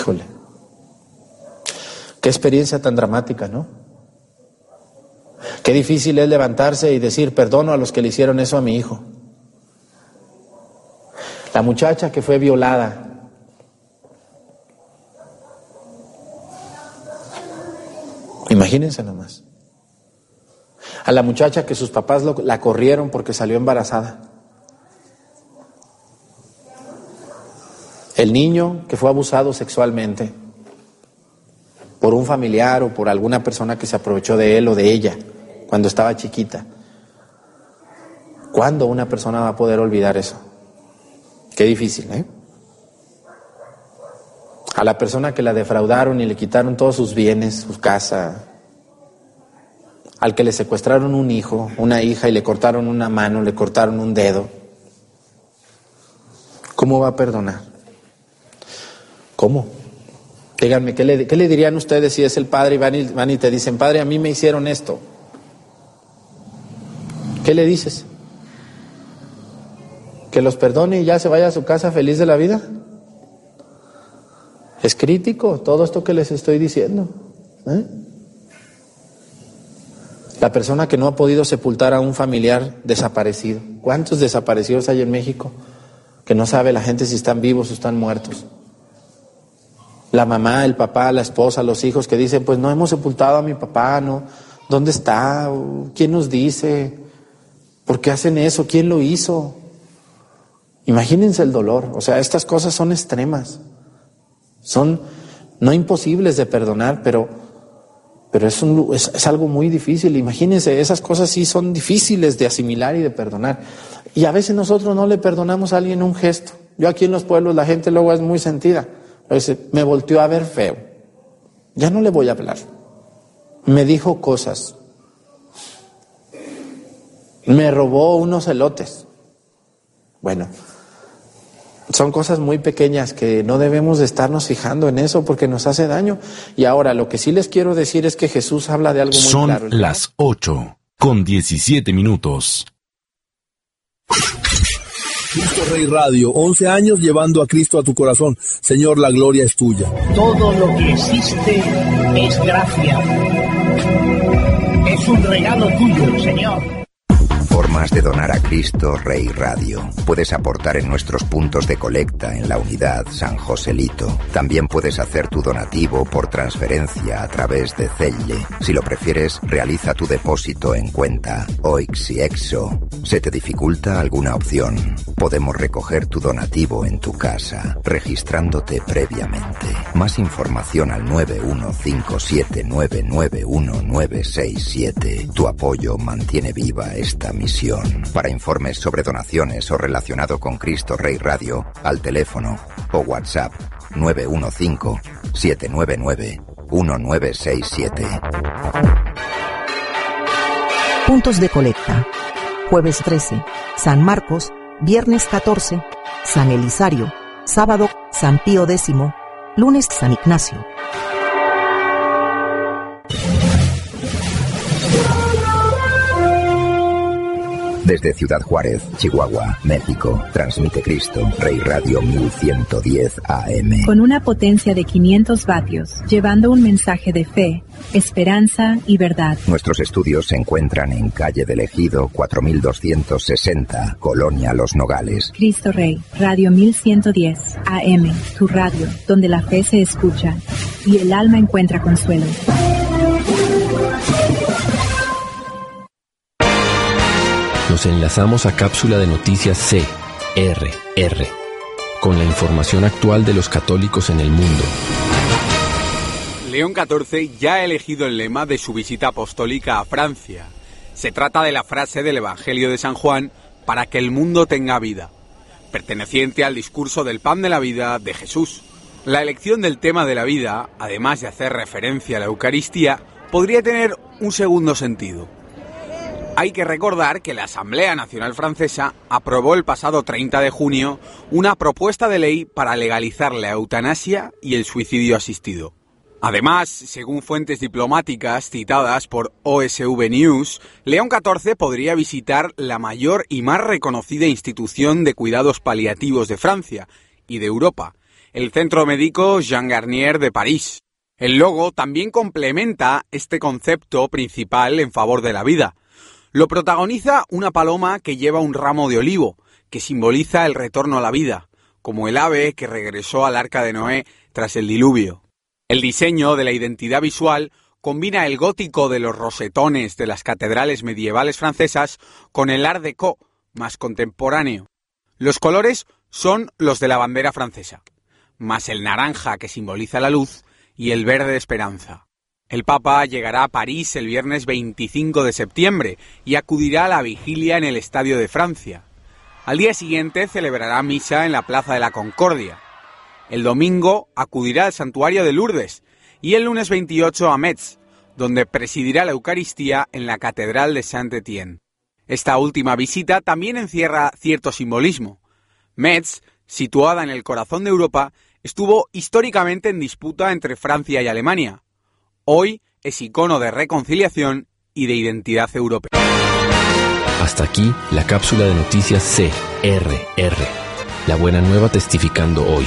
Híjole, qué experiencia tan dramática, ¿no? Qué difícil es levantarse y decir perdono a los que le hicieron eso a mi hijo. La muchacha que fue violada. Imagínense nomás. A la muchacha que sus papás la corrieron porque salió embarazada. El niño que fue abusado sexualmente por un familiar o por alguna persona que se aprovechó de él o de ella cuando estaba chiquita. ¿Cuándo una persona va a poder olvidar eso? Qué difícil, ¿eh? A la persona que la defraudaron y le quitaron todos sus bienes, su casa. Al que le secuestraron un hijo, una hija y le cortaron una mano, le cortaron un dedo. ¿Cómo va a perdonar? ¿Cómo? Díganme, ¿qué le dirían ustedes si es el padre y van y te dicen, padre, a mí me hicieron esto? ¿Qué le dices? ¿Que los perdone y ya se vaya a su casa feliz de la vida? Es crítico todo esto que les estoy diciendo, ¿eh? La persona que no ha podido sepultar a un familiar desaparecido. ¿Cuántos desaparecidos hay en México? Que no sabe la gente si están vivos o están muertos. La mamá, el papá, la esposa, los hijos que dicen, pues no hemos sepultado a mi papá, ¿no? ¿Dónde está? ¿Quién nos dice? ¿Por qué hacen eso? ¿Quién lo hizo? Imagínense el dolor. O sea, estas cosas son extremas. Son no imposibles de perdonar, pero es algo muy difícil. Imagínense, esas cosas sí son difíciles de asimilar y de perdonar. Y a veces nosotros no le perdonamos a alguien un gesto. Yo aquí en los pueblos la gente luego es muy sentida. A veces me volteó a ver feo. Ya no le voy a hablar. Me dijo cosas. Me robó unos elotes. Bueno, son cosas muy pequeñas que no debemos de estarnos fijando en eso porque nos hace daño. Y ahora lo que sí les quiero decir es que Jesús habla de algo muy claro. Son las 8:17. Cristo Rey Radio, 11 años llevando a Cristo a tu corazón. Señor, la gloria es tuya. Todo lo que existe es gracia. Es un regalo tuyo, Señor. Formas de donar a Cristo Rey Radio. Puedes aportar en nuestros puntos de colecta en la unidad San Joselito. También puedes hacer tu donativo por transferencia a través de Zelle. Si lo prefieres, realiza tu depósito en cuenta OIX y EXO. ¿Se te dificulta alguna opción? Podemos recoger tu donativo en tu casa, registrándote previamente. Más información al 915799197. Tu apoyo mantiene viva esta misión. Para informes sobre donaciones o relacionado con Cristo Rey Radio, al teléfono o WhatsApp 915-799-1967. Puntos de colecta. Jueves 13, San Marcos, viernes 14, San Elisario, sábado, San Pío X, lunes, San Ignacio. Desde Ciudad Juárez, Chihuahua, México, transmite Cristo Rey Radio 1110 AM. Con una potencia de 500 vatios, llevando un mensaje de fe, esperanza y verdad. Nuestros estudios se encuentran en calle del Ejido 4260, Colonia Los Nogales. Cristo Rey, Radio 1110 AM, tu radio, donde la fe se escucha y el alma encuentra consuelo. Nos enlazamos a cápsula de noticias CRR, con la información actual de los católicos en el mundo. León XIV ya ha elegido el lema de su visita apostólica a Francia. Se trata de la frase del Evangelio de San Juan, para que el mundo tenga vida, perteneciente al discurso del pan de la vida de Jesús. La elección del tema de la vida, además de hacer referencia a la Eucaristía, podría tener un segundo sentido. Hay que recordar que la Asamblea Nacional Francesa aprobó el pasado 30 de junio una propuesta de ley para legalizar la eutanasia y el suicidio asistido. Además, según fuentes diplomáticas citadas por OSV News, León XIV podría visitar la mayor y más reconocida institución de cuidados paliativos de Francia y de Europa, el Centro Médico Jean Garnier de París. El logo también complementa este concepto principal en favor de la vida. Lo protagoniza una paloma que lleva un ramo de olivo, que simboliza el retorno a la vida, como el ave que regresó al arca de Noé tras el diluvio. El diseño de la identidad visual combina el gótico de los rosetones de las catedrales medievales francesas con el Art Déco más contemporáneo. Los colores son los de la bandera francesa, más el naranja que simboliza la luz y el verde de esperanza. El Papa llegará a París el viernes 25 de septiembre y acudirá a la vigilia en el Estadio de Francia. Al día siguiente celebrará misa en la Plaza de la Concordia. El domingo acudirá al Santuario de Lourdes y el lunes 28 a Metz, donde presidirá la Eucaristía en la Catedral de Saint-Étienne. Esta última visita también encierra cierto simbolismo. Metz, situada en el corazón de Europa, estuvo históricamente en disputa entre Francia y Alemania. Hoy es icono de reconciliación y de identidad europea. Hasta aquí la cápsula de noticias CRR. La buena nueva testificando hoy.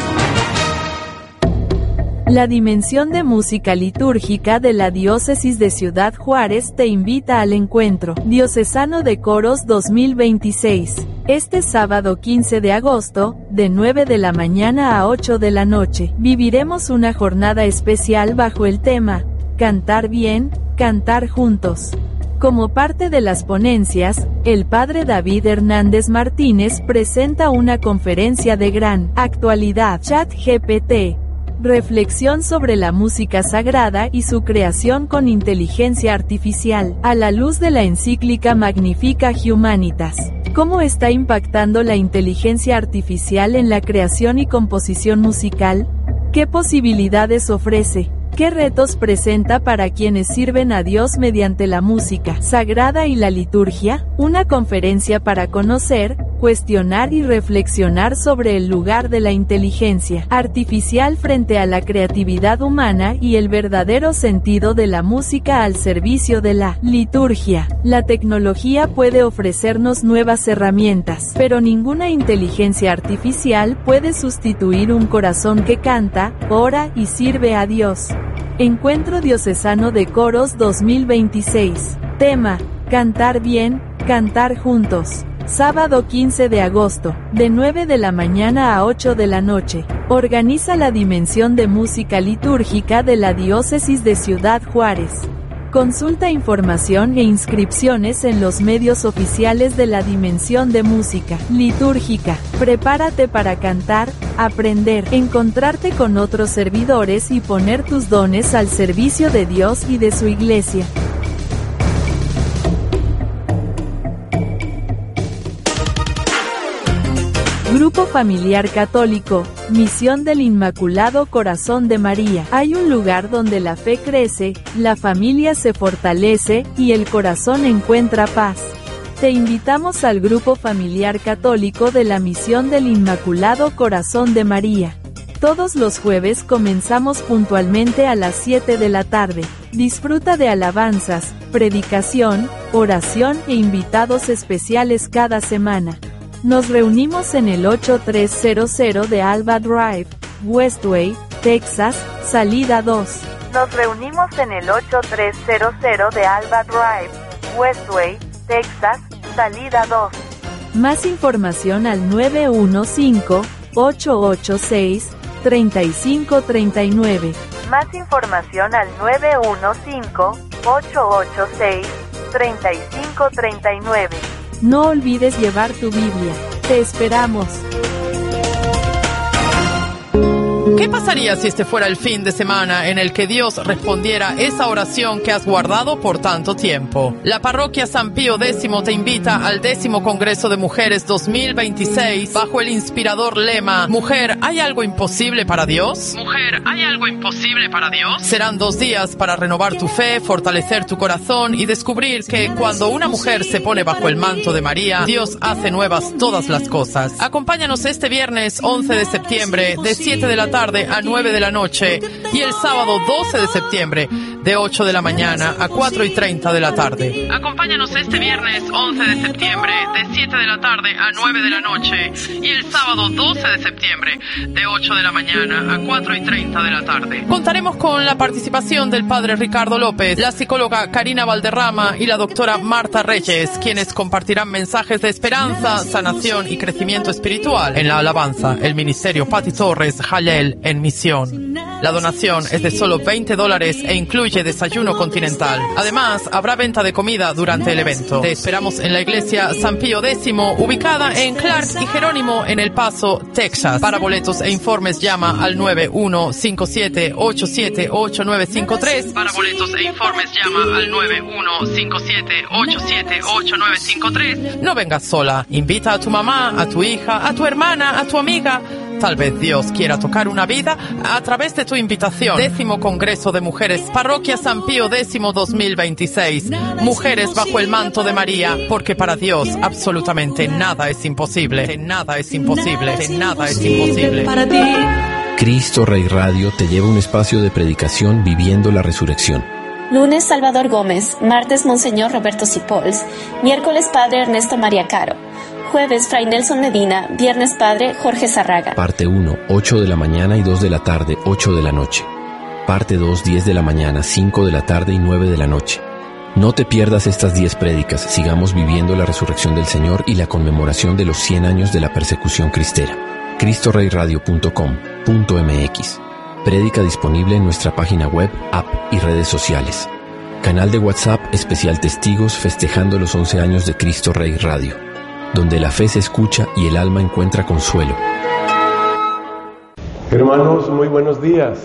La Dimensión de Música Litúrgica de la Diócesis de Ciudad Juárez te invita al encuentro Diocesano de Coros 2026. Este sábado 15 de agosto, de 9 de la mañana a 8 de la noche, viviremos una jornada especial bajo el tema Cantar bien, cantar juntos. Como parte de las ponencias, el padre David Hernández Martínez presenta una conferencia de gran actualidad ChatGPT. Reflexión sobre la música sagrada y su creación con inteligencia artificial, a la luz de la encíclica Magnificat Humanitas. ¿Cómo está impactando la inteligencia artificial en la creación y composición musical? ¿Qué posibilidades ofrece? ¿Qué retos presenta para quienes sirven a Dios mediante la música sagrada y la liturgia? Una conferencia para conocer, cuestionar y reflexionar sobre el lugar de la inteligencia artificial frente a la creatividad humana y el verdadero sentido de la música al servicio de la liturgia. La tecnología puede ofrecernos nuevas herramientas, pero ninguna inteligencia artificial puede sustituir un corazón que canta, ora y sirve a Dios. Encuentro Diocesano de Coros 2026. Tema: Cantar bien, cantar juntos. Sábado 15 de agosto, de 9 de la mañana a 8 de la noche. Organiza la Dimensión de Música Litúrgica de la Diócesis de Ciudad Juárez. Consulta información e inscripciones en los medios oficiales de la Dimensión de Música Litúrgica. Prepárate para cantar, aprender, encontrarte con otros servidores y poner tus dones al servicio de Dios y de su Iglesia. Grupo Familiar Católico, Misión del Inmaculado Corazón de María. Hay un lugar donde la fe crece, la familia se fortalece y el corazón encuentra paz. Te invitamos al Grupo Familiar Católico de la Misión del Inmaculado Corazón de María. Todos los jueves comenzamos puntualmente a las 7 de la tarde. Disfruta de alabanzas, predicación, oración e invitados especiales cada semana. Nos reunimos en el 8300 de Alba Drive, Westway, Texas, salida 2. Nos reunimos en el 8300 de Alba Drive, Westway, Texas, salida 2. Más información al 915-886-3539. Más información al 915-886-3539. No olvides llevar tu Biblia. Te esperamos. ¿Qué pasaría si este fuera el fin de semana en el que Dios respondiera esa oración que has guardado por tanto tiempo? La parroquia San Pío X te invita al 10º Congreso de Mujeres 2026 bajo el inspirador lema Mujer, ¿hay algo imposible para Dios? Mujer, ¿hay algo imposible para Dios? Serán 2 días para renovar tu fe, fortalecer tu corazón y descubrir que cuando una mujer se pone bajo el manto de María, Dios hace nuevas todas las cosas. Acompáñanos este viernes 11 de septiembre de 7 de la tarde tarde a 9 de la noche y el sábado 12 de septiembre de 8 de la mañana a 4:30 de la tarde. Acompáñanos este viernes 11 de septiembre de 7 de la tarde a 9 de la noche y el sábado 12 de septiembre de 8 de la mañana a 4:30 de la tarde. Contaremos con la participación del padre Ricardo López, la psicóloga Karina Valderrama y la doctora Marta Reyes, quienes compartirán mensajes de esperanza, sanación y crecimiento espiritual en la alabanza, el ministerio Pati Torres Jalel en misión. La donación es de solo $20 e incluye desayuno continental. Además, habrá venta de comida durante el evento. Te esperamos en la iglesia San Pío X, ubicada en Clark y Jerónimo en El Paso, Texas. Para boletos e informes llama al 9157878953. Para boletos e informes llama al 9157878953. No vengas sola. Invita a tu mamá, a tu hija, a tu hermana, a tu amiga. Tal vez Dios quiera tocar una vida a través de tu invitación. 10º Congreso de Mujeres, Parroquia San Pío X 2026. Mujeres bajo el manto de María, porque para Dios absolutamente nada es imposible. Nada es imposible. Nada es imposible. Para ti. Cristo Rey Radio te lleva a un espacio de predicación viviendo la resurrección. Lunes, Salvador Gómez. Martes, Monseñor Roberto Cipols. Miércoles, Padre Ernesto María Caro. Jueves, Fray Nelson Medina. Viernes, Padre Jorge Zarraga. Parte 1, 8 de la mañana y 2 de la tarde, 8 de la noche. Parte 2, 10 de la mañana, 5 de la tarde y 9 de la noche. No te pierdas estas 10 prédicas. Sigamos viviendo la resurrección del Señor y la conmemoración de los 100 años de la persecución cristera. CristoReyRadio.com.mx. Prédica disponible en nuestra página web, app y redes sociales. Canal de WhatsApp especial Testigos festejando los 11 años de Cristo Rey Radio, donde la fe se escucha y el alma encuentra consuelo. Hermanos, muy buenos días.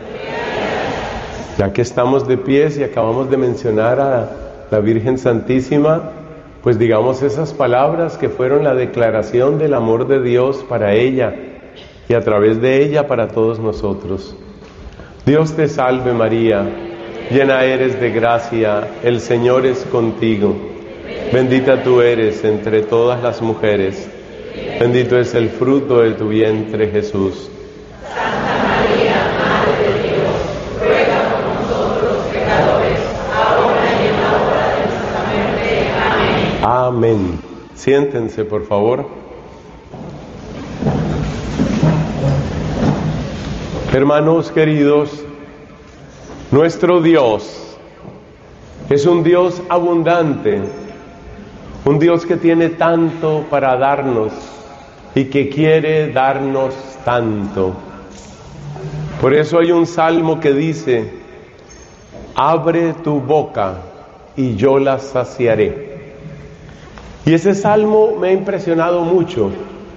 Ya que estamos de pies y acabamos de mencionar a la Virgen Santísima, pues digamos esas palabras que fueron la declaración del amor de Dios para ella y a través de ella para todos nosotros. Dios te salve María, llena eres de gracia, el Señor es contigo. Bendita tú eres entre todas las mujeres, bendito es el fruto de tu vientre Jesús. Santa María, Madre de Dios, ruega por nosotros pecadores, ahora y en la hora de nuestra muerte. Amén. Amén. Siéntense, por favor. Hermanos queridos, nuestro Dios es un Dios abundante, un Dios que tiene tanto para darnos y que quiere darnos tanto. Por eso hay un salmo que dice: abre tu boca y yo la saciaré. Y ese salmo me ha impresionado mucho,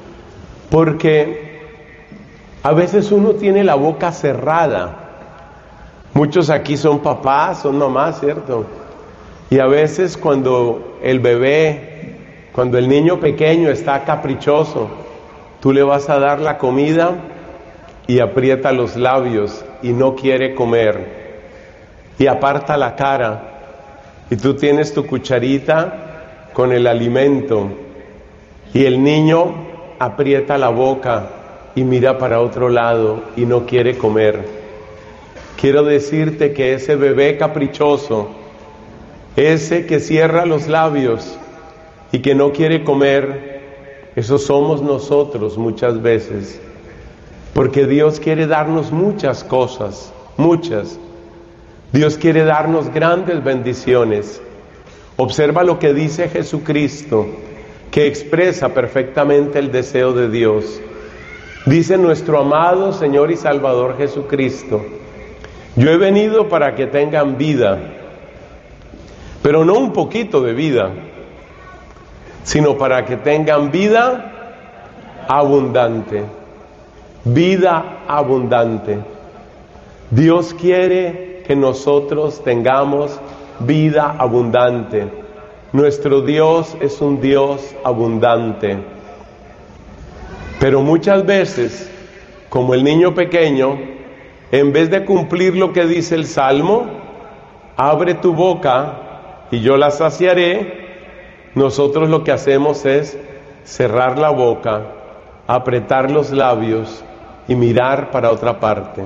porque a veces uno tiene la boca cerrada. Muchos aquí son papás, son mamás, ¿cierto? Y a veces cuando el bebé, cuando el niño pequeño está caprichoso, tú le vas a dar la comida y aprieta los labios y no quiere comer y aparta la cara, y tú tienes tu cucharita con el alimento y el niño aprieta la boca y mira para otro lado y no quiere comer. Quiero decirte que ese bebé caprichoso, ese que cierra los labios y que no quiere comer, esos somos nosotros muchas veces, porque Dios quiere darnos muchas cosas, muchas. Dios quiere darnos grandes bendiciones. Observa lo que dice Jesucristo, que expresa perfectamente el deseo de Dios. Dice nuestro amado Señor y Salvador Jesucristo: yo he venido para que tengan vida, pero no un poquito de vida, sino para que tengan vida abundante. Vida abundante. Dios quiere que nosotros tengamos vida abundante. Nuestro Dios es un Dios abundante. Pero muchas veces, como el niño pequeño, en vez de cumplir lo que dice el Salmo, abre tu boca y yo la saciaré, nosotros lo que hacemos es cerrar la boca, apretar los labios y mirar para otra parte.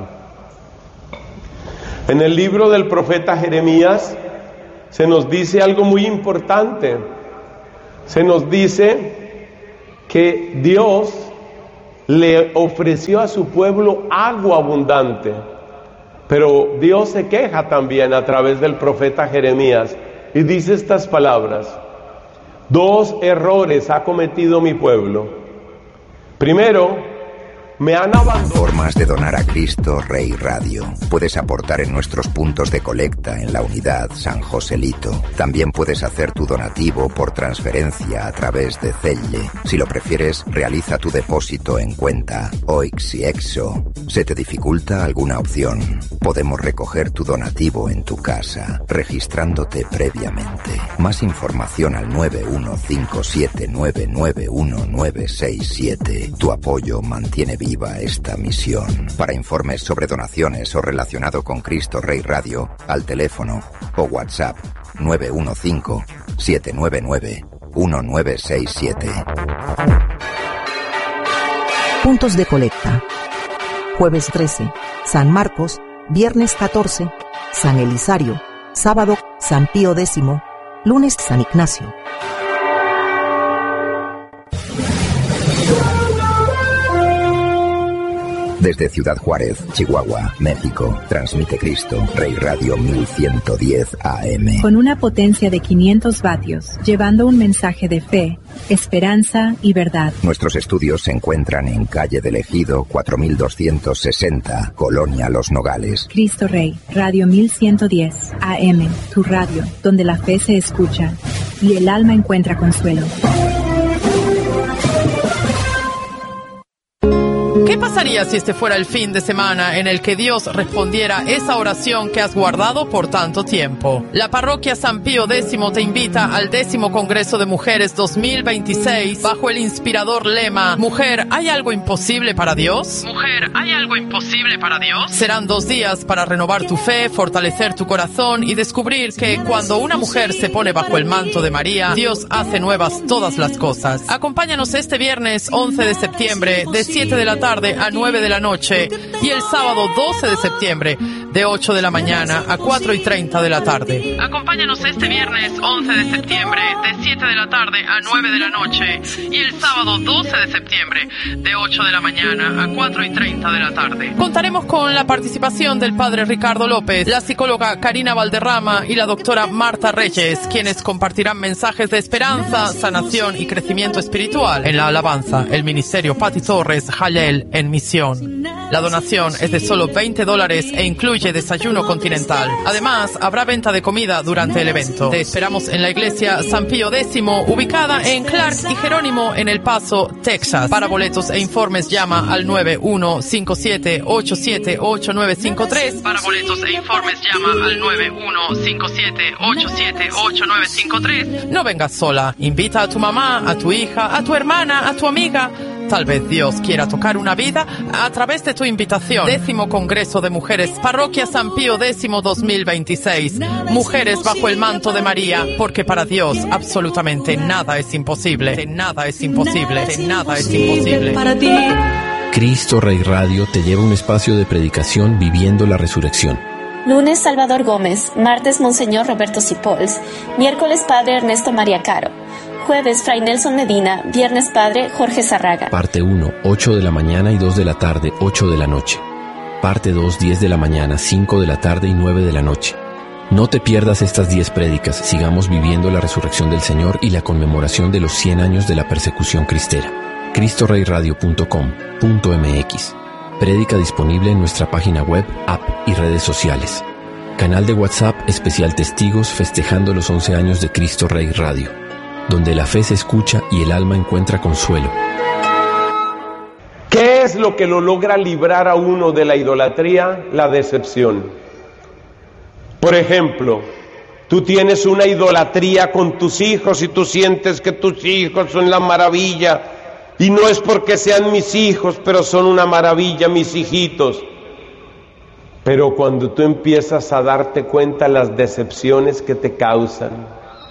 En el libro del profeta Jeremías se nos dice algo muy importante. Se nos dice que Dios le ofreció a su pueblo agua abundante, pero Dios se queja también a través del profeta Jeremías y dice estas palabras: 2 errores ha cometido mi pueblo. Primero, me han abandonado. Formas de donar a Cristo Rey Radio. Puedes aportar en nuestros puntos de colecta en la unidad San Joselito. También puedes hacer tu donativo por transferencia a través de Zelle. Si lo prefieres, realiza tu depósito en cuenta OIX y EXO. ¿Se te dificulta alguna opción? Podemos recoger tu donativo en tu casa, registrándote previamente. Más información al 91579919967. Tu apoyo mantiene viva esta misión. Para informes sobre donaciones o relacionado con Cristo Rey Radio, al teléfono o WhatsApp 915-799-1967. Puntos de colecta. Jueves 13, San Marcos. Viernes 14, San Elisario. Sábado, San Pío X. Lunes, San Ignacio. Desde Ciudad Juárez, Chihuahua, México, transmite Cristo Rey Radio 1110 AM. Con una potencia de 500 vatios, llevando un mensaje de fe, esperanza y verdad. Nuestros estudios se encuentran en calle del Ejido 4260, Colonia Los Nogales. Cristo Rey, Radio 1110 AM, tu radio, donde la fe se escucha y el alma encuentra consuelo. ¿Qué pasaría si este fuera el fin de semana en el que Dios respondiera esa oración que has guardado por tanto tiempo? La parroquia San Pío X te invita al 10º Congreso de Mujeres 2026 bajo el inspirador lema «Mujer, ¿hay algo imposible para Dios?». Mujer, ¿hay algo imposible para Dios? Serán 2 días para renovar tu fe, fortalecer tu corazón y descubrir que cuando una mujer se pone bajo el manto de María, Dios hace nuevas todas las cosas. Acompáñanos este viernes 11 de septiembre de 7 de la tarde a 9 de la noche y el sábado 12 de septiembre de 8 de la mañana a 4:30 de la tarde. Acompáñanos este viernes 11 de septiembre de 7 de la tarde a 9 de la noche y el sábado 12 de septiembre de 8 de la mañana a 4:30 de la tarde. Contaremos con la participación del padre Ricardo López, la psicóloga Karina Valderrama y la doctora Marta Reyes, quienes compartirán mensajes de esperanza, sanación y crecimiento espiritual. En la alabanza, el ministerio Pati Torres Jalel en misión. La donación es de solo $20 e incluye desayuno continental. Además, habrá venta de comida durante el evento. Te esperamos en la iglesia San Pío X, ubicada en Clark y Jerónimo en El Paso, Texas. Para boletos e informes llama al 9157878953. Para boletos e informes llama al 9157878953. No vengas sola. Invita a tu mamá, a tu hija, a tu hermana, a tu amiga. Tal vez Dios quiera tocar una vida a través de tu invitación. 10º Congreso de Mujeres, Parroquia San Pío X 2026. Mujeres bajo el manto de María, porque para Dios absolutamente nada es imposible. Nada es imposible. Nada es imposible. Para ti. Cristo Rey Radio te lleva a un espacio de predicación viviendo la resurrección. Lunes, Salvador Gómez. Martes, Monseñor Roberto Sipols. Miércoles, Padre Ernesto María Caro. Jueves, Fray Nelson Medina. Viernes, Padre Jorge Zarraga. Parte 1, 8 de la mañana y 2 de la tarde, 8 de la noche. Parte 2, 10 de la mañana, 5 de la tarde y 9 de la noche. No te pierdas estas 10 prédicas. Sigamos viviendo la resurrección del Señor y la conmemoración de los 100 años de la persecución cristera. CristoReyRadio.com.mx. Prédica disponible en nuestra página web, app y redes sociales. Canal de WhatsApp especial Testigos festejando los 11 años de Cristo Rey Radio, donde la fe se escucha y el alma encuentra consuelo. ¿Qué es lo que lo logra librar a uno de la idolatría? La decepción. Por ejemplo, tú tienes una idolatría con tus hijos y tú sientes que tus hijos son la maravilla, y no es porque sean mis hijos, pero son una maravilla mis hijitos. Pero cuando tú empiezas a darte cuenta las decepciones que te causan,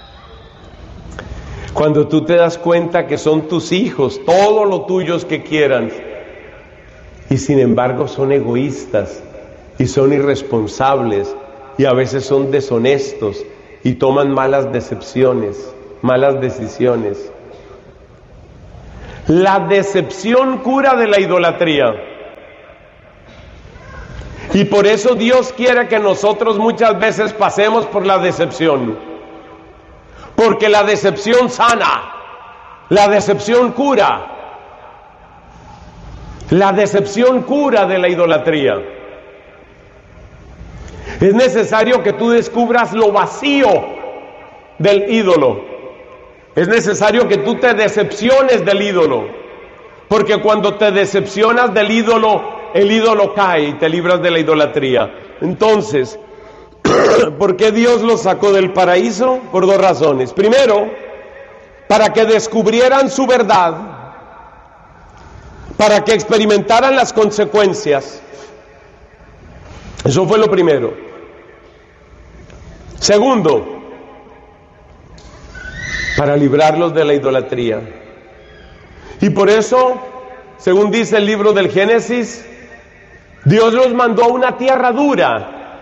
cuando tú te das cuenta que son tus hijos, todo lo tuyos que quieran, Y sin embargo son egoístas y son irresponsables y a veces son deshonestos y toman malas decisiones. La decepción cura de la idolatría. Y por eso Dios quiere que nosotros muchas veces pasemos por la decepción. Porque la decepción sana, la decepción cura. La decepción cura de la idolatría. Es necesario que tú descubras lo vacío del ídolo. Es necesario que tú te decepciones del ídolo. Porque cuando te decepcionas del ídolo, el ídolo cae y te libras de la idolatría. Entonces, ¿por qué Dios los sacó del paraíso? Por dos razones. Primero, para que descubrieran su verdad, para que experimentaran las consecuencias. Eso fue lo primero. Segundo, para librarlos de la idolatría. Y por eso, según dice el libro del Génesis, Dios los mandó a una tierra dura.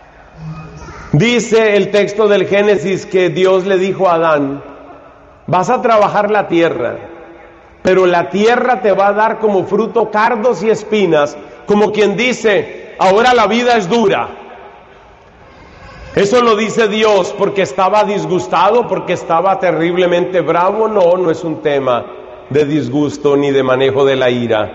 Dice el texto del Génesis que Dios le dijo a Adán: vas a trabajar la tierra, pero la tierra te va a dar como fruto cardos y espinas, como quien dice, ahora la vida es dura. Eso lo dice Dios porque estaba disgustado, porque estaba terriblemente bravo. No, no es un tema de disgusto ni de manejo de la ira.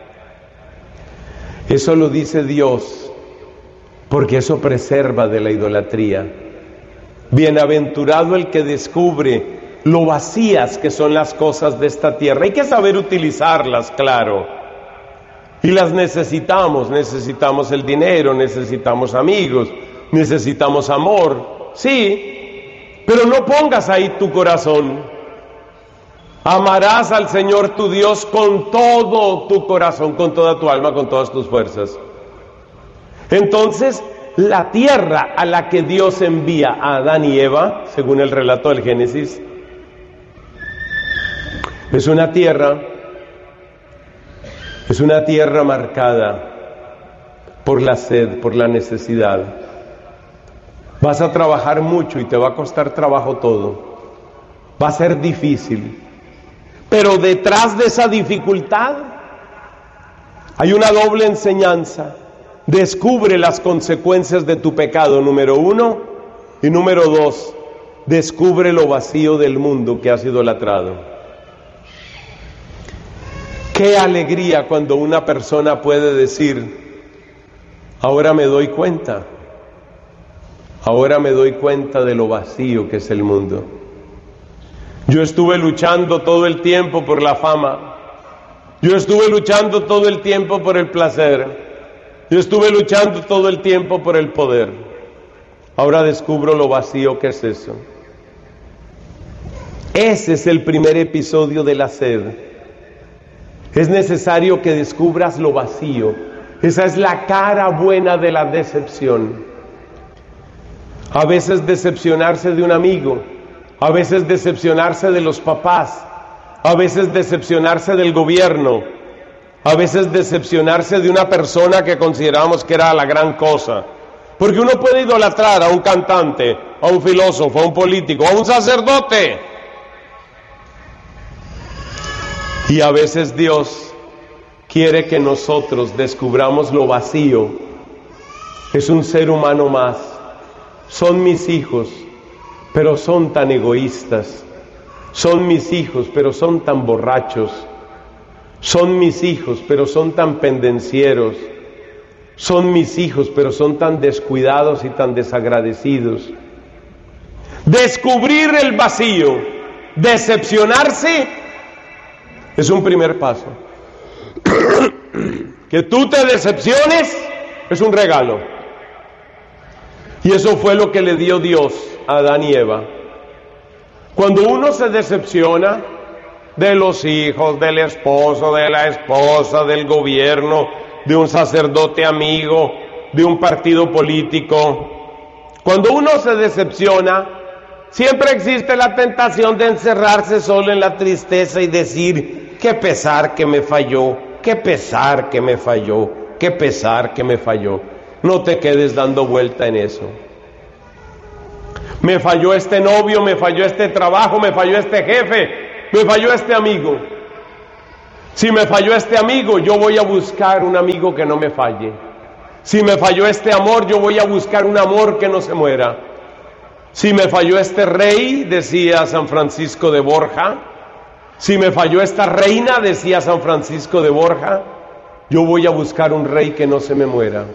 Eso lo dice Dios porque eso preserva de la idolatría. Bienaventurado el que descubre lo vacías que son las cosas de esta tierra. Hay que saber utilizarlas, claro. Y las necesitamos el dinero, necesitamos amigos, necesitamos amor, sí, pero no pongas ahí tu corazón. Amarás al Señor tu Dios con todo tu corazón, con toda tu alma, con todas tus fuerzas. Entonces, la tierra a la que Dios envía a Adán y Eva, según el relato del Génesis, es una tierra marcada por la sed, por la necesidad. Vas a trabajar mucho y te va a costar trabajo todo. Va a ser difícil. Pero detrás de esa dificultad hay una doble enseñanza. Descubre las consecuencias de tu pecado, número uno. Y número dos, descubre lo vacío del mundo que has idolatrado. Qué alegría cuando una persona puede decir: ahora me doy cuenta de lo vacío que es el mundo. Yo estuve luchando todo el tiempo por la fama, yo estuve luchando todo el tiempo por el placer, yo estuve luchando todo el tiempo por el poder. Ahora descubro lo vacío que es eso. Ese es el primer episodio de la sed. Es necesario que descubras lo vacío. Esa es la cara buena de la decepción. A veces decepcionarse de un amigo, a veces decepcionarse de los papás, a veces decepcionarse del gobierno, a veces decepcionarse de una persona que considerábamos que era la gran cosa. Porque uno puede idolatrar a un cantante, a un filósofo, a un político, a un sacerdote. Y a veces Dios quiere que nosotros descubramos lo vacío. Es un ser humano más. Son mis hijos, pero son tan egoístas. Son mis hijos, pero son tan borrachos. Son mis hijos, pero son tan pendencieros. Son mis hijos, pero son tan descuidados y tan desagradecidos. Descubrir el vacío, decepcionarse, es un primer paso. Que tú te decepciones es un regalo. Y eso fue lo que le dio Dios a Adán y Eva. Cuando uno se decepciona de los hijos, del esposo, de la esposa, del gobierno, de un sacerdote amigo, de un partido político, cuando uno se decepciona, siempre existe la tentación de encerrarse solo en la tristeza y decir: qué pesar que me falló, qué pesar que me falló, qué pesar que me falló. No te quedes dando vuelta en eso. Me falló este novio, me falló este trabajo, me falló este jefe, me falló este amigo. Si me falló este amigo, yo voy a buscar un amigo que no me falle. Si me falló este amor, yo voy a buscar un amor que no se muera. Si me falló este rey, decía San Francisco de Borja, si me falló esta reina, decía San Francisco de Borja, yo voy a buscar un rey que no se me muera.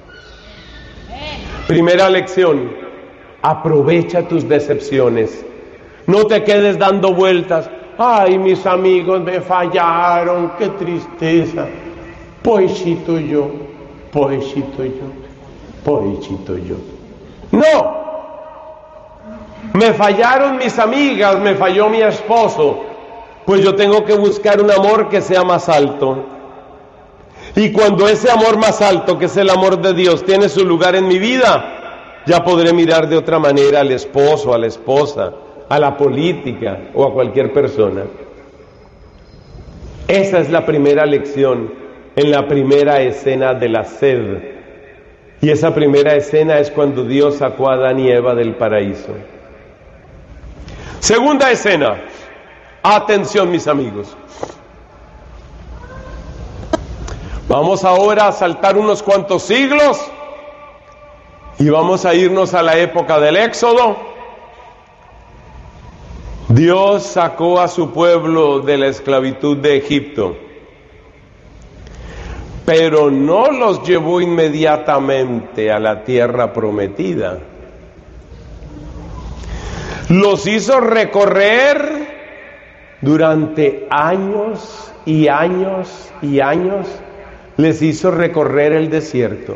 Primera lección, aprovecha tus decepciones. No te quedes dando vueltas. Ay, mis amigos me fallaron, qué tristeza. Pobrecito yo, pobrecito yo, pobrecito yo. No. Me fallaron mis amigas, me falló mi esposo. Pues yo tengo que buscar un amor que sea más alto. Y cuando ese amor más alto, que es el amor de Dios, tiene su lugar en mi vida, ya podré mirar de otra manera al esposo, a la esposa, a la política o a cualquier persona. Esa es la primera lección en la primera escena de la sed. Y esa primera escena es cuando Dios sacó a Adán y Eva del paraíso. Segunda escena. Atención, mis amigos. Vamos ahora a saltar unos cuantos siglos y vamos a irnos a la época del Éxodo. Dios sacó a su pueblo de la esclavitud de Egipto, pero no los llevó inmediatamente a la tierra prometida. Los hizo recorrer durante años y años y años. Les hizo recorrer el desierto.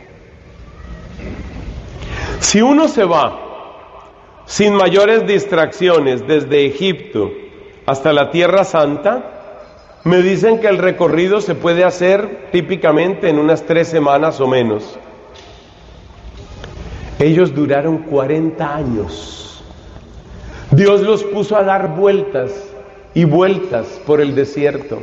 Si uno se va sin mayores distracciones desde Egipto hasta la Tierra Santa, me dicen que el recorrido se puede hacer típicamente en unas 3 semanas o menos. Ellos duraron 40 años. Dios los puso a dar vueltas y vueltas por el desierto.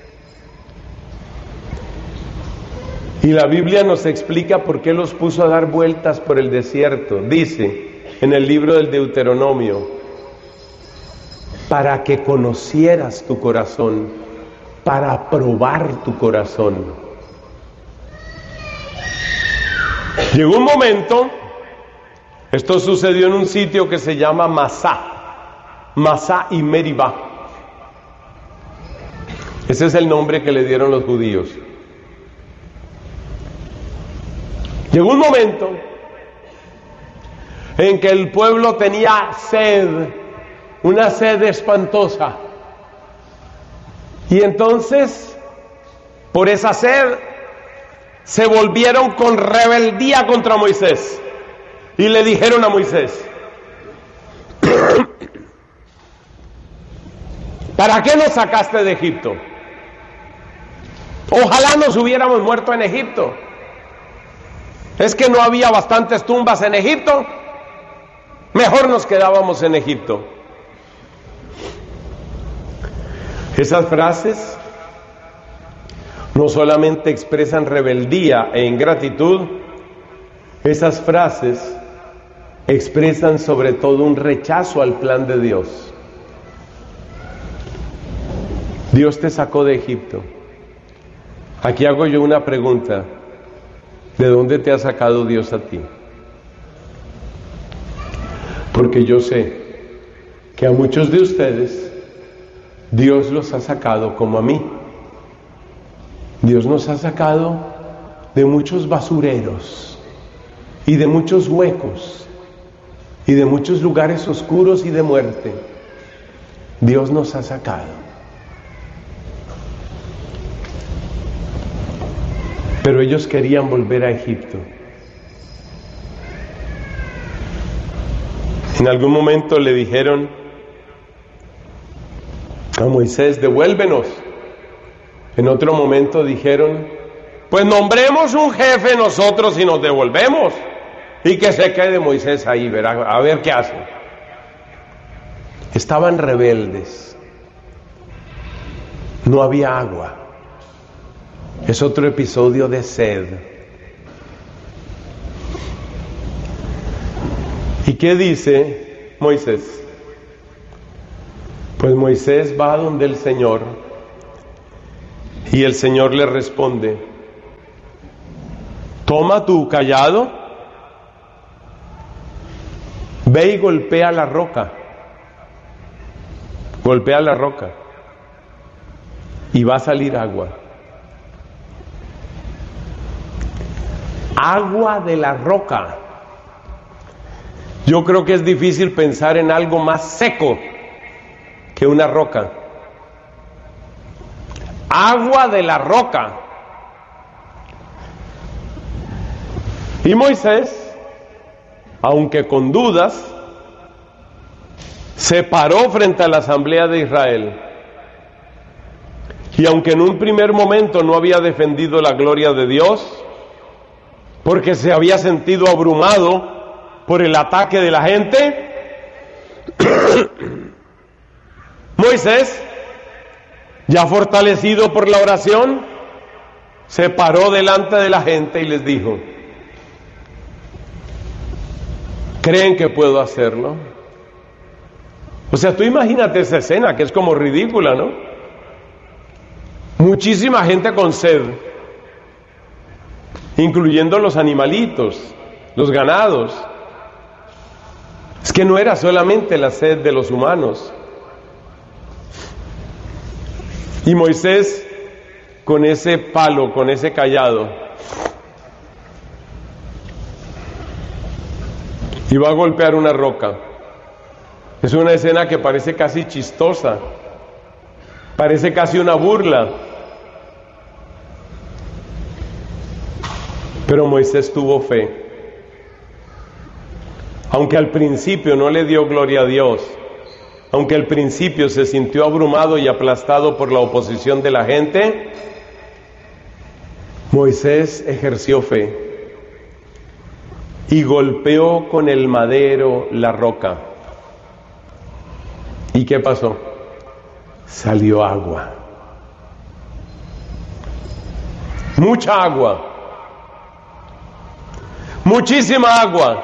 Y la Biblia nos explica por qué los puso a dar vueltas por el desierto. Dice en el libro del Deuteronomio, para que conocieras tu corazón, para probar tu corazón. Llegó un momento, esto sucedió en un sitio que se llama Masá y Meribá. Ese es el nombre que le dieron los judíos. Llegó un momento en que el pueblo tenía sed, una sed espantosa. Y entonces, por esa sed, se volvieron con rebeldía contra Moisés. Y le dijeron a Moisés, ¿para qué nos sacaste de Egipto? Ojalá nos hubiéramos muerto en Egipto. ¿Es que no había bastantes tumbas en Egipto? Mejor nos quedábamos en Egipto. Esas frases no solamente expresan rebeldía e ingratitud, esas frases expresan sobre todo un rechazo al plan de Dios. Dios te sacó de Egipto. Aquí hago yo una pregunta. ¿De dónde te ha sacado Dios a ti? Porque yo sé que a muchos de ustedes Dios los ha sacado como a mí. Dios nos ha sacado de muchos basureros y de muchos huecos y de muchos lugares oscuros y de muerte. Dios nos ha sacado. Pero ellos querían volver a Egipto. En algún momento le dijeron a Moisés, devuélvenos. En otro momento dijeron, pues nombremos un jefe nosotros y nos devolvemos. Y que se quede Moisés ahí, verá, a ver qué hace. Estaban rebeldes. No había agua. Es otro episodio de sed. ¿Y qué dice Moisés? Pues Moisés va donde el Señor y el Señor le responde: toma tu cayado, ve y golpea la roca. Golpea la roca y va a salir agua. Agua de la roca. Yo creo que es difícil pensar en algo más seco que una roca. Agua de la roca. Y Moisés, aunque con dudas, se paró frente a la asamblea de Israel. Y aunque en un primer momento no había defendido la gloria de Dios, porque se había sentido abrumado por el ataque de la gente, Moisés, ya fortalecido por la oración, se paró delante de la gente y les dijo: ¿creen que puedo hacerlo? O sea, tú imagínate esa escena, que es como ridícula, ¿no? Muchísima gente con sed, incluyendo los animalitos, los ganados. Es que no era solamente la sed de los humanos. Y Moisés, con ese palo, con ese cayado, iba a golpear una roca. Es una escena que parece casi chistosa, parece casi una burla. Pero Moisés tuvo fe. Aunque al principio no le dio gloria a Dios, aunque al principio se sintió abrumado y aplastado por la oposición de la gente, Moisés ejerció fe y golpeó con el madero la roca. ¿Y qué pasó? Salió agua. Mucha agua. Muchísima agua.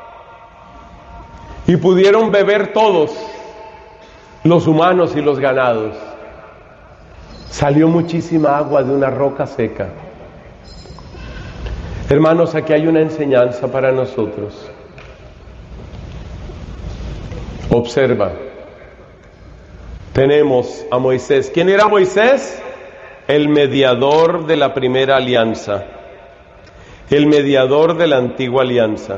Y pudieron beber todos, los humanos y los ganados. Salió muchísima agua de una roca seca. Hermanos, aquí hay una enseñanza para nosotros. Observa. Tenemos a Moisés. ¿Quién era Moisés? El mediador de la primera alianza. El mediador de la antigua alianza.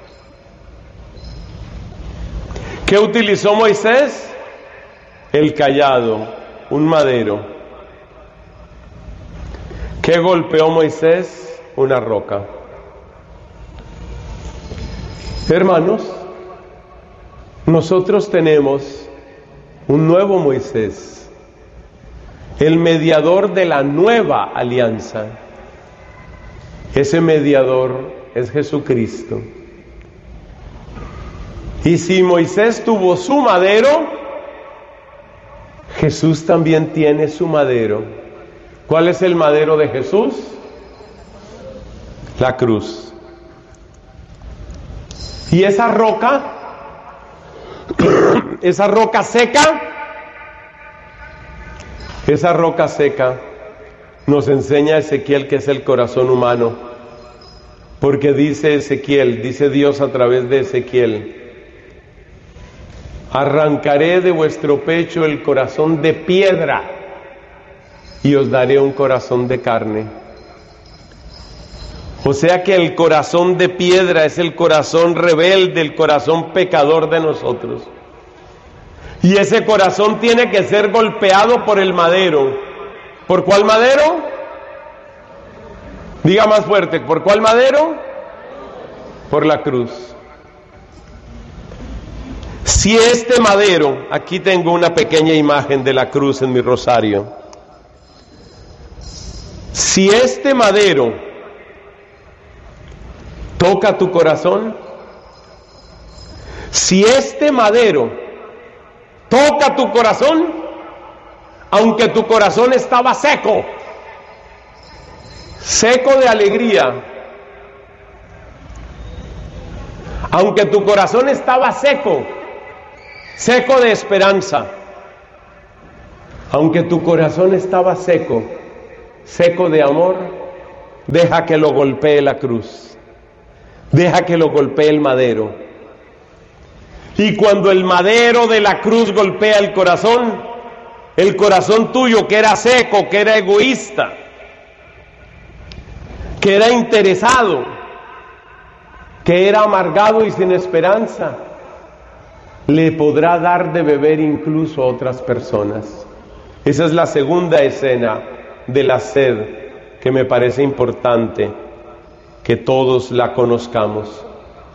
¿Qué utilizó Moisés? El cayado, un madero. ¿Qué golpeó Moisés? Una roca. Hermanos, nosotros tenemos un nuevo Moisés, el mediador de la nueva alianza. Ese mediador es Jesucristo. Y si Moisés tuvo su madero, Jesús también tiene su madero. ¿Cuál es el madero de Jesús? La cruz. Y esa roca seca, nos enseña Ezequiel que es el corazón humano. Porque dice Ezequiel, dice Dios a través de Ezequiel: arrancaré de vuestro pecho el corazón de piedra y os daré un corazón de carne. O sea que el corazón de piedra es el corazón rebelde, el corazón pecador de nosotros. Y ese corazón tiene que ser golpeado por el madero. ¿Por cuál madero? Diga más fuerte, ¿por cuál madero? Por la cruz. Si este madero, aquí tengo una pequeña imagen de la cruz en mi rosario. Si este madero toca tu corazón, si este madero toca tu corazón, aunque tu corazón estaba seco, seco de alegría, aunque tu corazón estaba seco, seco de esperanza, aunque tu corazón estaba seco, seco de amor, deja que lo golpee la cruz, deja que lo golpee el madero. Y cuando el madero de la cruz golpea el corazón tuyo que era seco, que era egoísta, que era interesado, que era amargado y sin esperanza, le podrá dar de beber incluso a otras personas. Esa es la segunda escena de la sed que me parece importante que todos la conozcamos.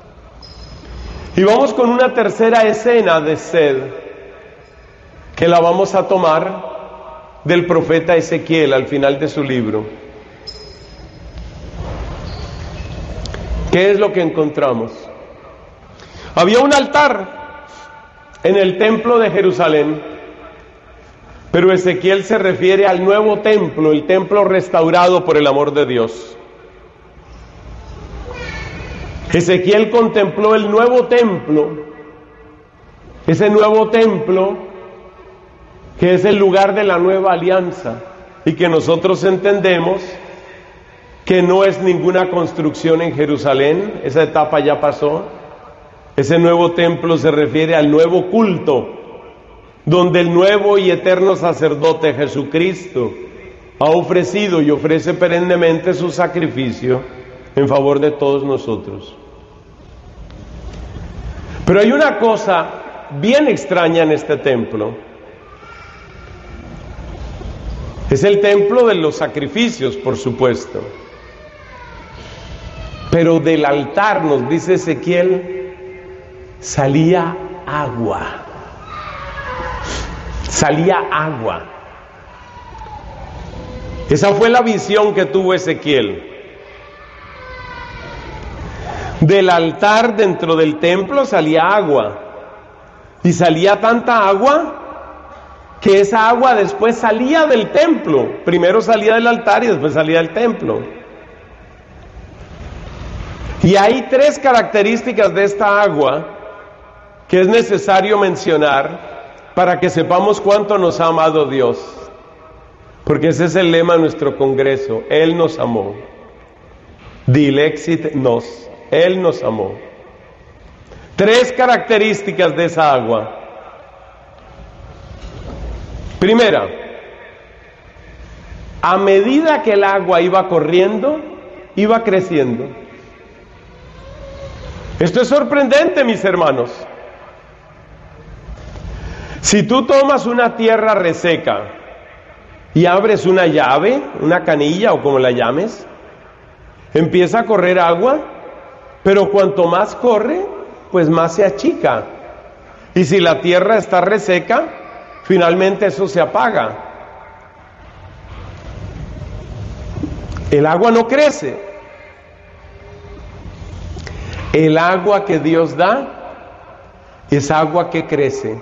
Y vamos con una tercera escena de sed que la vamos a tomar del profeta Ezequiel al final de su libro. ¿Qué es lo que encontramos? Había un altar en el templo de Jerusalén, pero Ezequiel se refiere al nuevo templo, el templo restaurado por el amor de Dios. Ezequiel contempló el nuevo templo, ese nuevo templo que es el lugar de la nueva alianza y que nosotros entendemos que no es ninguna construcción en Jerusalén, esa etapa ya pasó. Ese nuevo templo se refiere al nuevo culto, donde el nuevo y eterno sacerdote Jesucristo ha ofrecido y ofrece perennemente su sacrificio en favor de todos nosotros. Pero hay una cosa bien extraña en este templo. Es el templo de los sacrificios, por supuesto. Pero del altar, nos dice Ezequiel, salía agua. Salía agua. Esa fue la visión que tuvo Ezequiel. Del altar dentro del templo salía agua. Y salía tanta agua que esa agua después salía del templo. Primero salía del altar y después salía del templo. Y hay tres características de esta agua que es necesario mencionar para que sepamos cuánto nos ha amado Dios. Porque ese es el lema de nuestro congreso. Él nos amó. Dilexit nos. Él nos amó. Tres características de esa agua. Primera, a medida que el agua iba corriendo, iba creciendo. Esto es sorprendente, mis hermanos. Si tú tomas una tierra reseca y abres una llave, una canilla o como la llames, empieza a correr agua, pero cuanto más corre, pues más se achica. Y si la tierra está reseca, finalmente eso se apaga. El agua no crece. El agua que Dios da es agua que crece.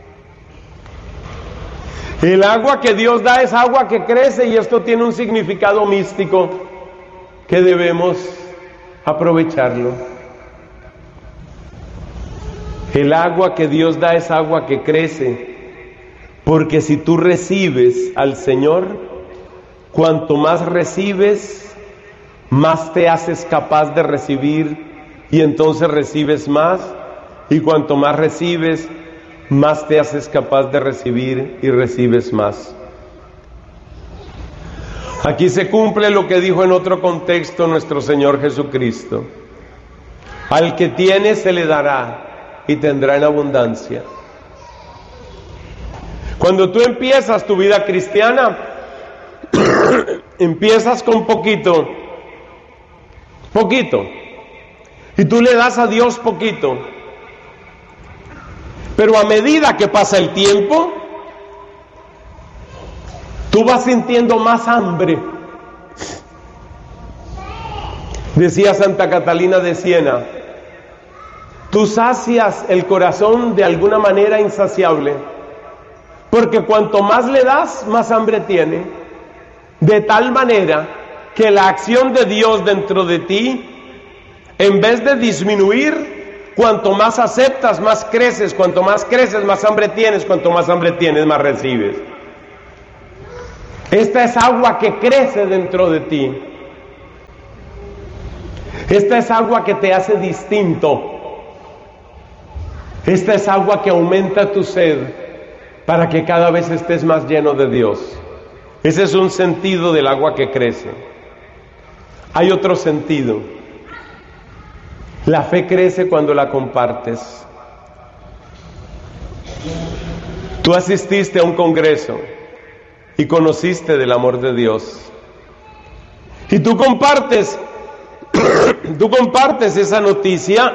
El agua que Dios da es agua que crece, y esto tiene un significado místico que debemos aprovecharlo. El agua que Dios da es agua que crece, porque si tú recibes al Señor, cuanto más recibes, más te haces capaz de recibir, y entonces recibes más, y cuanto más recibes, más te haces capaz de recibir y recibes más. Aquí se cumple lo que dijo en otro contexto nuestro Señor Jesucristo: al que tiene se le dará y tendrá en abundancia. Cuando tú empiezas tu vida cristiana, empiezas con poquito, y tú le das a Dios poquito. Pero a medida que pasa el tiempo, tú vas sintiendo más hambre. Decía Santa Catalina de Siena: tú sacias el corazón de alguna manera insaciable, porque cuanto más le das, más hambre tiene, de tal manera que la acción de Dios dentro de ti, en vez de disminuir, cuanto más aceptas, más creces. Cuanto más creces, más hambre tienes. Cuanto más hambre tienes, más recibes. Esta es agua que crece dentro de ti. Esta es agua que te hace distinto. Esta es agua que aumenta tu sed para que cada vez estés más lleno de Dios. Ese es un sentido del agua que crece. Hay otro sentido. La fe crece cuando la compartes. Tú asististe a un congreso y conociste del amor de Dios. Y tú compartes esa noticia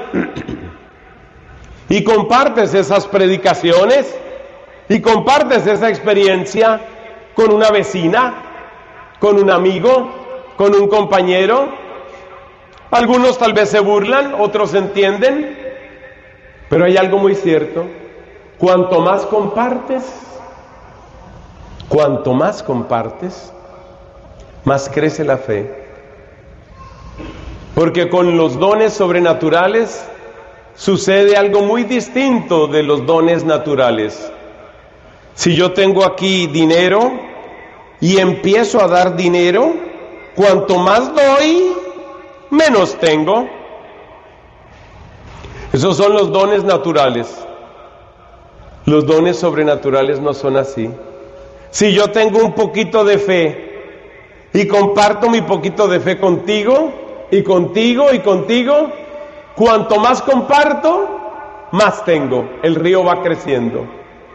y compartes esas predicaciones y compartes esa experiencia con una vecina, con un amigo, con un compañero. Algunos tal vez se burlan, otros entienden, pero hay algo muy cierto. Cuanto más compartes, más crece la fe. Porque con los dones sobrenaturales sucede algo muy distinto de los dones naturales. Si yo tengo aquí dinero y empiezo a dar dinero, cuanto más doy, menos tengo. Esos son los dones naturales. Los dones sobrenaturales no son así. Si yo tengo un poquito de fe y comparto mi poquito de fe contigo, y contigo, y contigo, cuanto más comparto, más tengo. El río va creciendo.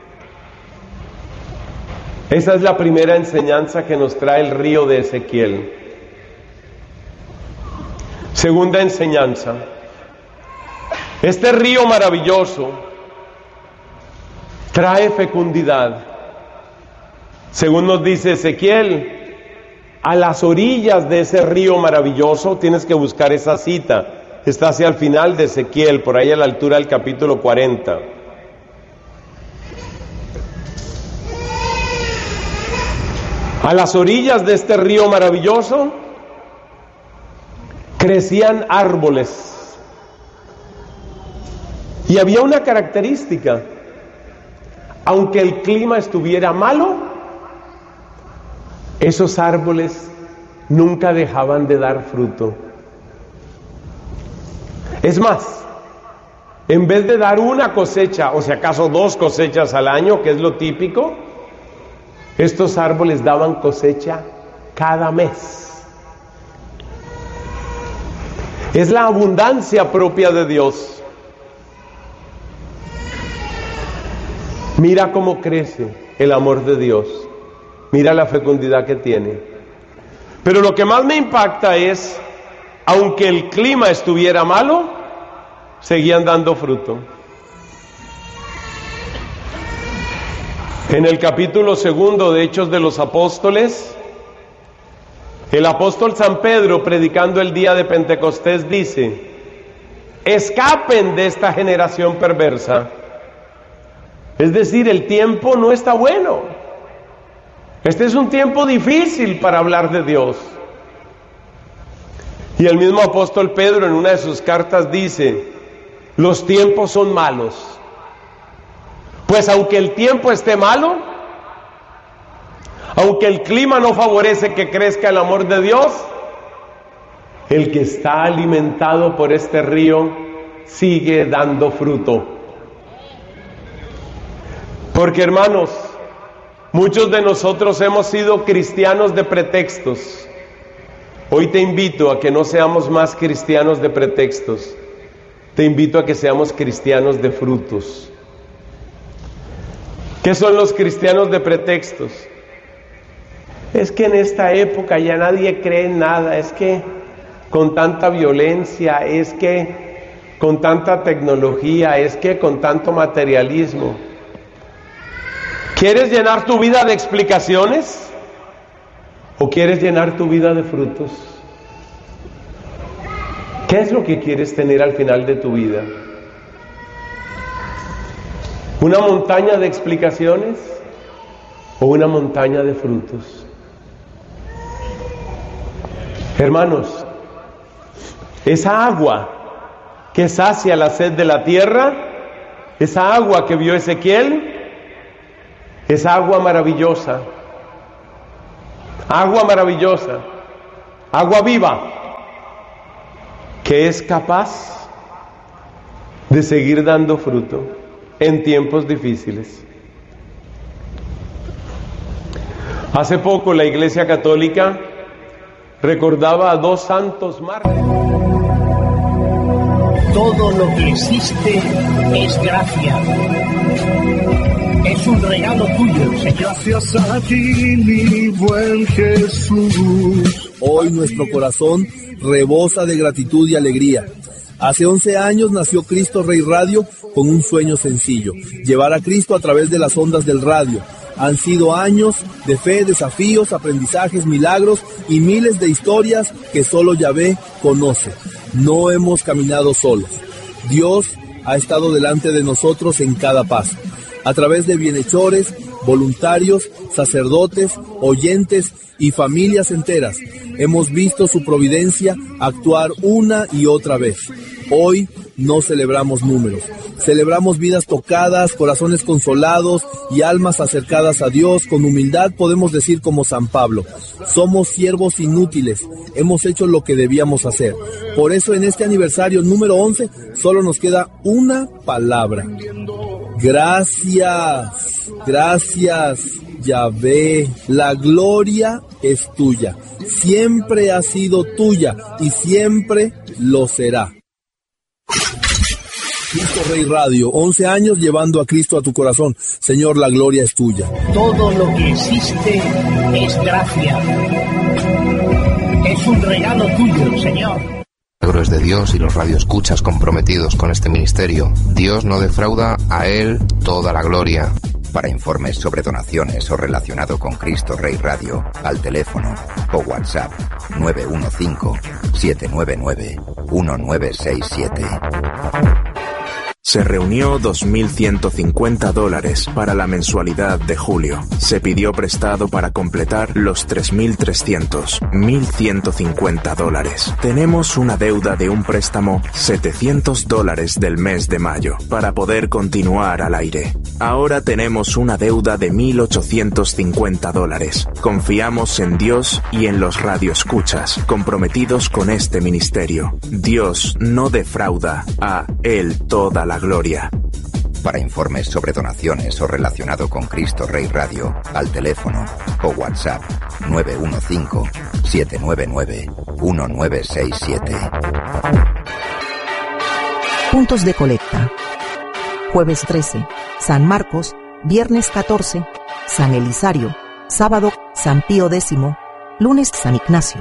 Esa es la primera enseñanza que nos trae el río de Ezequiel. Segunda enseñanza. Este río maravilloso trae fecundidad. Según nos dice Ezequiel, a las orillas de ese río maravilloso, tienes que buscar esa cita, está hacia el final de Ezequiel, por ahí a la altura del capítulo 40. A las orillas de este río maravilloso crecían árboles. Y había una característica: aunque el clima estuviera malo, esos árboles nunca dejaban de dar fruto. Es más, en vez de dar una cosecha, o si acaso 2 cosechas al año, que es lo típico, estos árboles daban cosecha cada mes. Es la abundancia propia de Dios. Mira cómo crece el amor de Dios. Mira la fecundidad que tiene. Pero lo que más me impacta es, aunque el clima estuviera malo, seguían dando fruto. En el capítulo 2 de Hechos de los Apóstoles, el apóstol San Pedro, predicando el día de Pentecostés, dice: escapen de esta generación perversa. Es decir, el tiempo no está bueno. Este es un tiempo difícil para hablar de Dios. Y el mismo apóstol Pedro en una de sus cartas dice: los tiempos son malos. Pues aunque el tiempo esté malo, aunque el clima no favorece que crezca el amor de Dios, el que está alimentado por este río sigue dando fruto. Porque, hermanos, muchos de nosotros hemos sido cristianos de pretextos. Hoy te invito a que no seamos más cristianos de pretextos. Te invito a que seamos cristianos de frutos. ¿Qué son los cristianos de pretextos? Es que en esta época ya nadie cree en nada. Es que con tanta violencia, es que con tanta tecnología, es que con tanto materialismo. ¿Quieres llenar tu vida de explicaciones? ¿O quieres llenar tu vida de frutos? ¿Qué es lo que quieres tener al final de tu vida? ¿Una montaña de explicaciones o una montaña de frutos? Hermanos, esa agua que sacia la sed de la tierra, esa agua que vio Ezequiel, es agua maravillosa, agua viva, que es capaz de seguir dando fruto en tiempos difíciles. Hace poco la Iglesia Católica recordaba a dos santos mártires. Todo lo que existe es gracia. Es un regalo tuyo, Señor. Gracias a ti, mi buen Jesús. Hoy nuestro corazón rebosa de gratitud y alegría. Hace 11 años nació Cristo Rey Radio con un sueño sencillo: llevar a Cristo a través de las ondas del radio. Han sido años de fe, desafíos, aprendizajes, milagros y miles de historias que solo Yahvé conoce. No hemos caminado solos. Dios ha estado delante de nosotros en cada paso. A través de bienhechores, voluntarios, sacerdotes, oyentes y familias enteras, hemos visto su providencia actuar una y otra vez. Hoy no celebramos números, celebramos vidas tocadas, corazones consolados y almas acercadas a Dios. Con humildad podemos decir como San Pablo: somos siervos inútiles, hemos hecho lo que debíamos hacer. Por eso en este aniversario número 11 solo nos queda una palabra: gracias, gracias, Yahvé. La gloria es tuya, siempre ha sido tuya y siempre lo será. Cristo Rey Radio, 11 años llevando a Cristo a tu corazón. Señor, la gloria es tuya. Todo lo que existe es gracia. Es un regalo tuyo, Señor. Milagros de Dios y los radioescuchas comprometidos con este ministerio. Dios no defrauda, a Él toda la gloria. Para informes sobre donaciones o relacionado con Cristo Rey Radio, al teléfono o WhatsApp 915-799-1967. Se reunió $2.150 para la mensualidad de julio. Se pidió prestado para completar los 3.300, $1.150. Tenemos una deuda de un préstamo $700 del mes de mayo para poder continuar al aire. Ahora tenemos una deuda de $1.850. Confiamos en Dios y en los radioescuchas comprometidos con este ministerio. Dios no defrauda, a Él toda la gloria. Para informes sobre donaciones o relacionado con Cristo Rey Radio, al teléfono o WhatsApp 915-799-1967. Puntos de colecta. Jueves 13, San Marcos. Viernes 14, San Elisario. Sábado, San Pío X. Lunes, San Ignacio.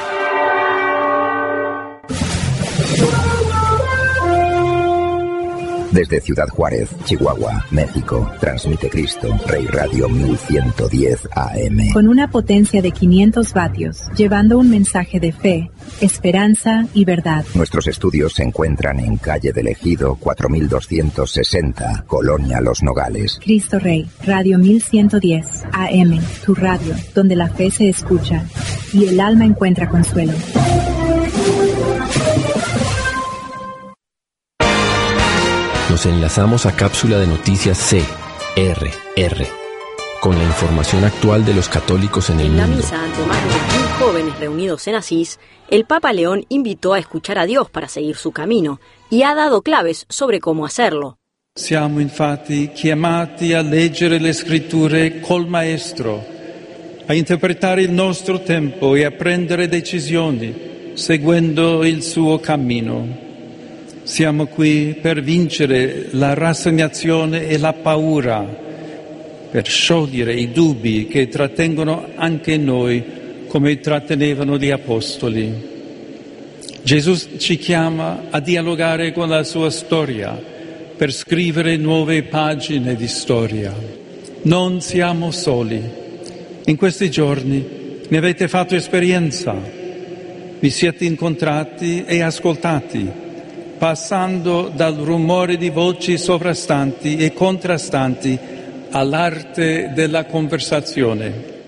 Desde Ciudad Juárez, Chihuahua, México, transmite Cristo Rey Radio 1110 AM. Con una potencia de 500 vatios, llevando un mensaje de fe, esperanza y verdad. Nuestros estudios se encuentran en calle del Ejido 4260, Colonia Los Nogales. Cristo Rey, Radio 1110 AM, tu radio, donde la fe se escucha y el alma encuentra consuelo. Nos enlazamos a cápsula de noticias CRR, con la información actual de los católicos en el mundo. En la misa ante más de 1000 jóvenes reunidos en Asís, el Papa León invitó a escuchar a Dios para seguir su camino y ha dado claves sobre cómo hacerlo. Siamo infatti chiamati a leggere le scritture col Maestro, a interpretare il nostro tempo e a prendere decisioni seguendo il suo cammino. Siamo qui per vincere la rassegnazione e la paura, per sciogliere i dubbi che trattengono anche noi come trattenevano gli apostoli. Gesù ci chiama a dialogare con la sua storia, per scrivere nuove pagine di storia. Non siamo soli. In questi giorni ne avete fatto esperienza. Vi siete incontrati e ascoltati, passando dal rumore di voci sovrastanti e contrastanti all'arte della conversazione.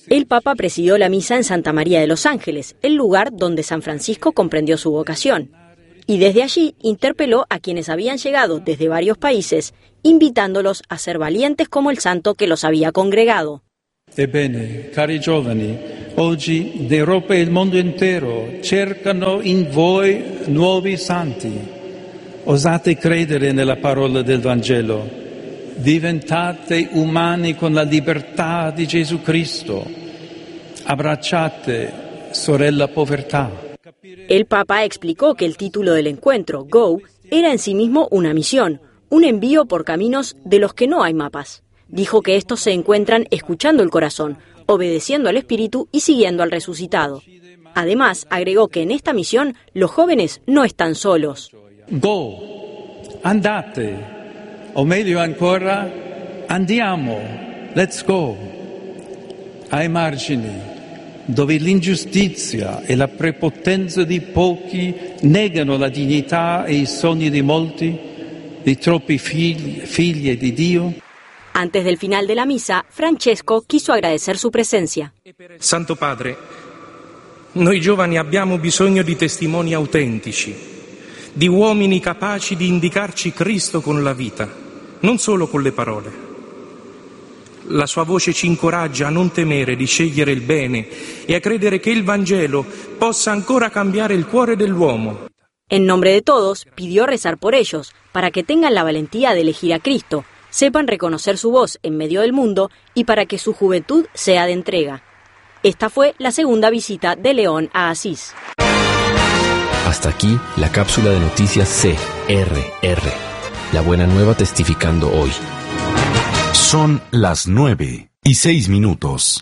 El Papa presidió la misa en Santa María de los Ángeles, el lugar donde San Francisco comprendió su vocación. Y desde allí interpeló a quienes habían llegado desde varios países, invitándolos a ser valientes como el santo que los había congregado. Ebbene, cari giovani, oggi l'Europa e il mondo intero cercano in voi nuovi santi. Osate credere nella parola del Vangelo. Diventate umani con la libertà di Gesù Cristo. Abbracciate, sorella povertà. El Papa explicó que el título del encuentro, Go, era en sí mismo una misión, un envío por caminos de los que no hay mapas. Dijo que estos se encuentran escuchando el corazón, obedeciendo al Espíritu y siguiendo al resucitado. Además, agregó que en esta misión los jóvenes no están solos. Go, andate, o meglio ancora, andiamo, let's go, ai margini, dove l'ingiustizia e la prepotenza di pochi negano la dignità e i sogni di molti, di troppi figli di Dio. Antes del final de la misa, Francesco quiso agradecer su presencia. Santo Padre, noi giovani abbiamo bisogno di testimoni autentici, di uomini capaci di indicarci Cristo con la vita, non solo con le parole. La sua voce ci incoraggia a non temere di scegliere il bene e a credere che il Vangelo possa ancora cambiare il cuore dell'uomo. En nombre de todos, pidió rezar por ellos, para que tengan la valentía de elegir a Cristo, sepan reconocer su voz en medio del mundo y para que su juventud sea de entrega. Esta fue la segunda visita de León a Asís. Hasta aquí la cápsula de noticias CRR. La buena nueva testificando hoy. Son las 9:06.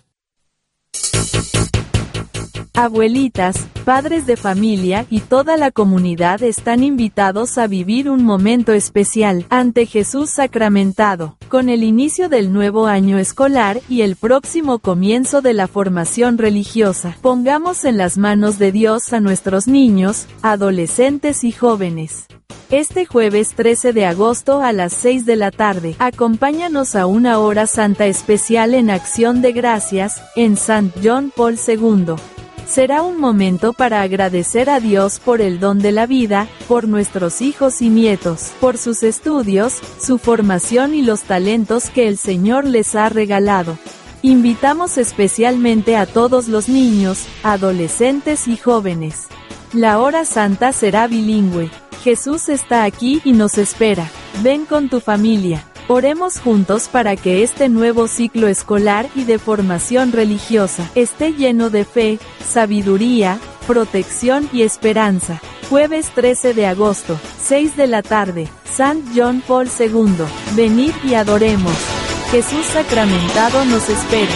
Abuelitas, padres de familia y toda la comunidad están invitados a vivir un momento especial ante Jesús sacramentado, con el inicio del nuevo año escolar y el próximo comienzo de la formación religiosa. Pongamos en las manos de Dios a nuestros niños, adolescentes y jóvenes. Este jueves 13 de agosto a las 6 de la tarde, acompáñanos a una hora santa especial en Acción de Gracias, en St. John Paul II. Será un momento para agradecer a Dios por el don de la vida, por nuestros hijos y nietos, por sus estudios, su formación y los talentos que el Señor les ha regalado. Invitamos especialmente a todos los niños, adolescentes y jóvenes. La hora santa será bilingüe. Jesús está aquí y nos espera. Ven con tu familia. Oremos juntos para que este nuevo ciclo escolar y de formación religiosa esté lleno de fe, sabiduría, protección y esperanza. Jueves 13 de agosto, 6 de la tarde, St. John Paul II. Venid y adoremos. Jesús sacramentado nos espera.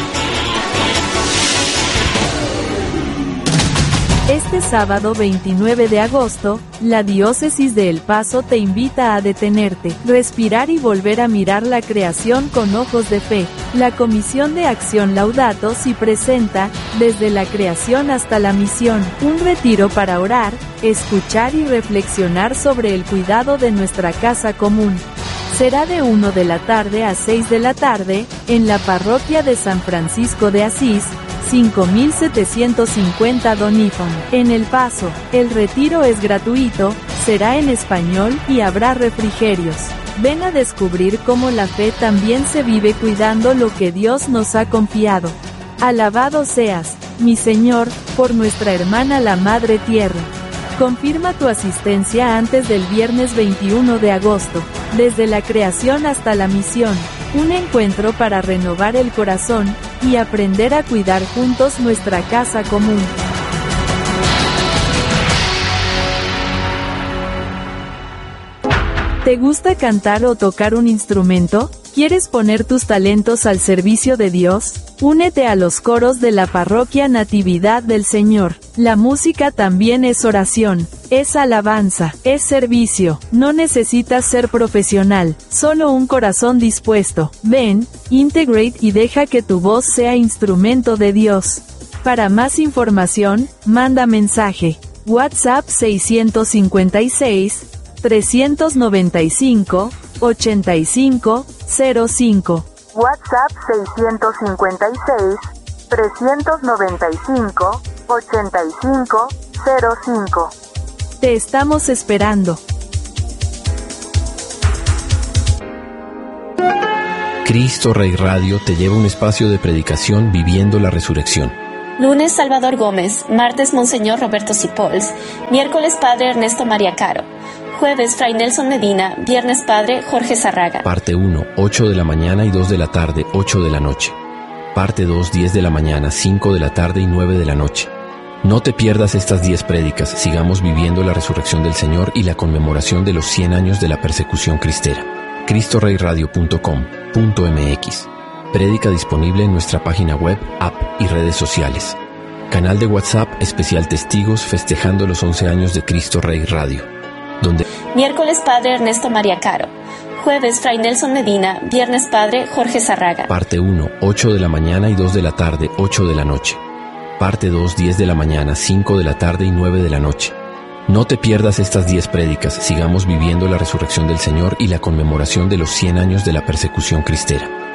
Este sábado 29 de agosto, la Diócesis de El Paso te invita a detenerte, respirar y volver a mirar la creación con ojos de fe. La Comisión de Acción Laudato Si presenta, desde la creación hasta la misión, un retiro para orar, escuchar y reflexionar sobre el cuidado de nuestra casa común. Será de 1 de la tarde a 6 de la tarde, en la parroquia de San Francisco de Asís, 5750 Doniphan, en El Paso. El retiro es gratuito, será en español y habrá refrigerios. Ven a descubrir cómo la fe también se vive cuidando lo que Dios nos ha confiado. Alabado seas, mi Señor, por nuestra hermana la Madre Tierra. Confirma tu asistencia antes del viernes 21 de agosto, desde la creación hasta la misión. Un encuentro para renovar el corazón y aprender a cuidar juntos nuestra casa común. ¿Te gusta cantar o tocar un instrumento? ¿Quieres poner tus talentos al servicio de Dios? Únete a los coros de la Parroquia Natividad del Señor. La música también es oración, es alabanza, es servicio. No necesitas ser profesional, solo un corazón dispuesto. Ven, integrate y deja que tu voz sea instrumento de Dios. Para más información, manda mensaje. WhatsApp 656 395 8505. WhatsApp 656 395-8505. Te estamos esperando. Cristo Rey Radio te lleva a un espacio de predicación viviendo la resurrección. Lunes, Salvador Gómez. Martes, Monseñor Roberto Sipols. Miércoles, Padre Ernesto María Caro. Jueves, Fray Nelson Medina. Viernes, Padre Jorge Zarraga. Parte 1, 8 de la mañana y 2 de la tarde, 8 de la noche. Parte 2, 10 de la mañana, 5 de la tarde y 9 de la noche. No te pierdas estas 10 prédicas. Sigamos viviendo la resurrección del Señor y la conmemoración de los 100 años de la persecución cristera. CristoReyRadio.com.mx. Prédica disponible en nuestra página web, app y redes sociales. Canal de WhatsApp especial Testigos festejando los 11 años de Cristo Rey Radio. Donde Miércoles, Padre Ernesto María Caro. Jueves, Fray Nelson Medina. Viernes, Padre Jorge Zarraga. Parte 1, 8 de la mañana y 2 de la tarde, 8 de la noche. Parte 2, 10 de la mañana, 5 de la tarde y 9 de la noche. No te pierdas estas 10 prédicas. Sigamos viviendo la resurrección del Señor y la conmemoración de los 100 años de la persecución cristera.